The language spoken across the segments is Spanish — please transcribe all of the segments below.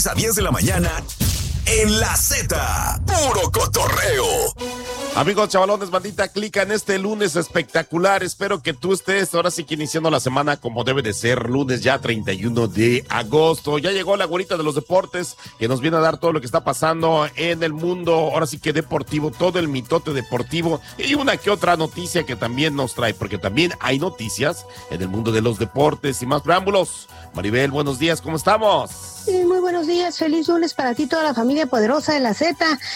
A 10 de la mañana en La Z, puro cotorreo. Amigos chavalones, bandita, clica en este lunes espectacular. Espero que tú estés ahora sí que iniciando la semana como debe de ser, lunes ya 31 de agosto. Ya llegó la güerita de los deportes que nos viene a dar todo lo que está pasando en el mundo, ahora sí que deportivo, todo el mitote deportivo y una que otra noticia que también nos trae, porque también hay noticias en el mundo de los deportes y más preámbulos. Maribel, buenos días, ¿cómo estamos? Sí, muy buenos días, feliz lunes para ti, toda la familia poderosa de la Z.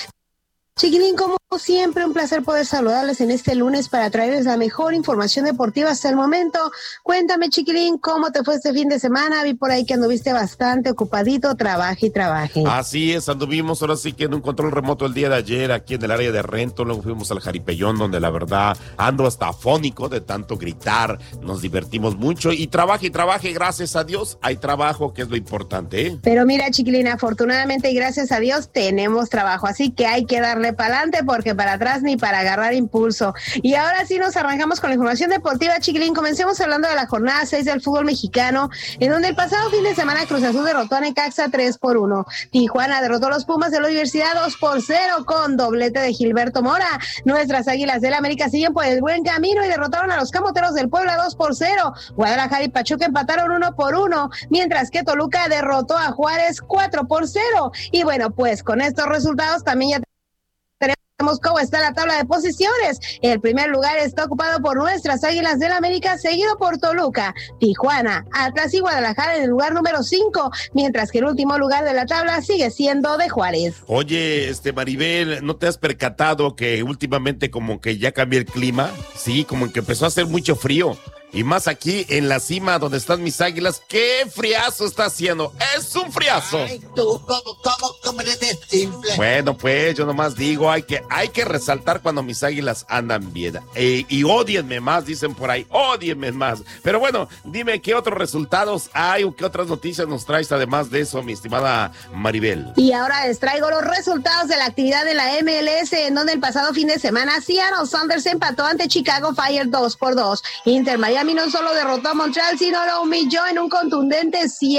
Chiquilín, como siempre, un placer poder saludarles en este lunes para traerles la mejor información deportiva hasta el momento. Cuéntame, Chiquilín, ¿cómo te fue este fin de semana? Vi por ahí que anduviste bastante ocupadito, trabaje y trabaje. Así es, anduvimos ahora sí que en un control remoto el día de ayer aquí en el área de Renton, luego fuimos al Jaripellón, donde la verdad ando hasta afónico de tanto gritar, nos divertimos mucho y trabaje, gracias a Dios, hay trabajo, que es lo importante, ¿eh? Pero mira, Chiquilín, afortunadamente y gracias a Dios tenemos trabajo, así que hay que darle para adelante porque para atrás ni para agarrar impulso. Y ahora sí nos arrancamos con la información deportiva, Chiquilín. Comencemos hablando de la jornada 6 del fútbol mexicano, en donde el pasado fin de semana Cruz Azul derrotó a Necaxa 3-1. Tijuana derrotó a los Pumas de la Universidad 2-0 con doblete de Gilberto Mora. Nuestras Águilas del América siguen por el buen camino y derrotaron a los Camoteros del Puebla 2-0. Guadalajara y Pachuca empataron 1-1, mientras que Toluca derrotó a Juárez 4-0. Y bueno, pues con estos resultados también ya tenemos cómo está la tabla de posiciones. El primer lugar está ocupado por nuestras Águilas del América, seguido por Toluca, Tijuana, Atlas y Guadalajara en el lugar número 5, mientras que el último lugar de la tabla sigue siendo de Juárez. Oye, Maribel, ¿no te has percatado que últimamente como que ya cambió el clima? Sí, como que empezó a hacer mucho frío. Y más aquí en la cima donde están mis Águilas, ¡qué friazo está haciendo! ¡Es un friazo! Ay, tú, ¿cómo eres de simple? Bueno, pues yo nomás digo, hay que resaltar cuando mis Águilas andan bien. Y ódienme más, dicen por ahí, ódienme más. Pero bueno, dime qué otros resultados hay o qué otras noticias nos traes además de eso, mi estimada Maribel. Y ahora les traigo los resultados de la actividad de la MLS, en donde el pasado fin de semana Seattle Sounders empató ante Chicago Fire 2-2. Inter Miami no solo derrotó a Montreal, sino lo humilló en un contundente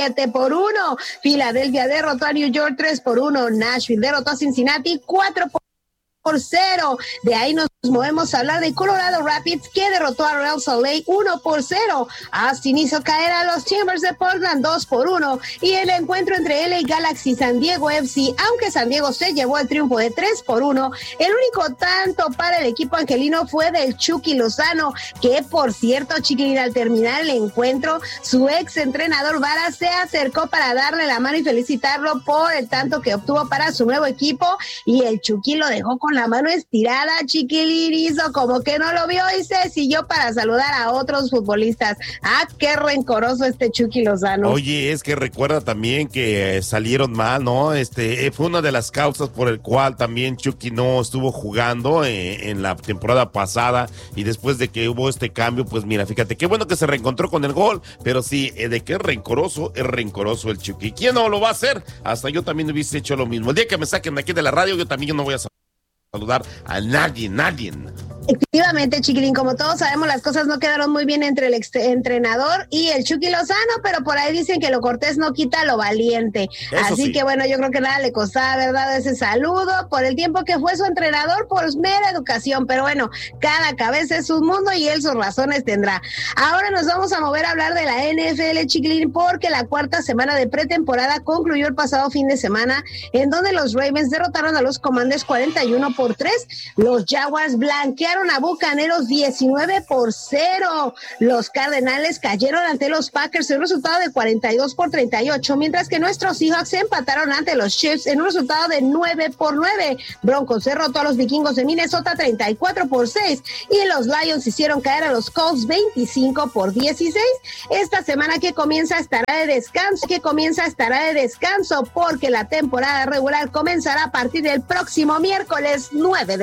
7-1. Filadelfia derrotó a New York 3-1. Nashville derrotó a Cincinnati 4-0. De ahí nos movemos a hablar de Colorado Rapids, que derrotó a Real Salt Lake 1-0. Austin hizo caer a los Timbers de Portland 2-1. Y el encuentro entre LA Galaxy y San Diego FC, aunque San Diego se llevó el triunfo de 3-1, el único tanto para el equipo angelino fue del Chucky Lozano, que por cierto, Chiquilín, al terminar el encuentro, su ex entrenador Vara se acercó para darle la mano y felicitarlo por el tanto que obtuvo para su nuevo equipo, y el Chucky lo dejó con la mano estirada, Chiquilín, hizo como que no lo vio y se siguió para saludar a otros futbolistas. Ah, qué rencoroso este Chucky Lozano. Oye, es que recuerda también que salieron mal, ¿no? Fue una de las causas por el cual también Chucky no estuvo jugando en la temporada pasada, y después de que hubo este cambio, pues mira, fíjate, qué bueno que se reencontró con el gol, pero sí, de que es rencoroso el Chucky. ¿Quién no lo va a hacer? Hasta yo también hubiese hecho lo mismo. El día que me saquen de aquí de la radio, yo también no voy a saludar a nadie. Efectivamente, Chiquilín, como todos sabemos, las cosas no quedaron muy bien entre el entrenador y el Chucky Lozano, pero por ahí dicen que lo cortés no quita lo valiente. Eso así sí. Que bueno, yo creo que nada le costaba haber dado ese saludo por el tiempo que fue su entrenador, por mera educación, pero bueno, cada cabeza es un mundo y él sus razones tendrá. Ahora nos vamos a mover a hablar de la NFL, Chiquilín, porque la cuarta semana de pretemporada concluyó el pasado fin de semana, en donde los Ravens derrotaron a los Commanders 41-3, los Jaguars blanquearon a Bucaneros 19-0. Los Cardenales cayeron ante los Packers en un resultado de 42-38, mientras que nuestros Seahawks empataron ante los Chiefs en un resultado de 9-9. Broncos derrotó a los Vikingos de Minnesota 34-6 y los Lions hicieron caer a los Colts 25-16. Esta semana que comienza estará de descanso porque la temporada regular comenzará a partir del próximo miércoles 9 de